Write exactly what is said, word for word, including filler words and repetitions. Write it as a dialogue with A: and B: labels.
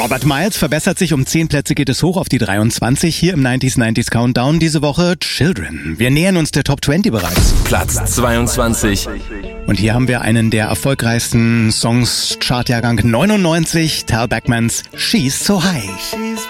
A: Robert Miles verbessert sich um zehn Plätze, geht es hoch auf die dreiundzwanzig. Hier im neunziger neunziger Countdown diese Woche Children. Wir nähern uns der Top zwanzig bereits.
B: Platz zweiundzwanzig.
A: Und hier haben wir einen der erfolgreichsten Songs, Chartjahrgang neunundneunzig, Tal Beckmans She's So High.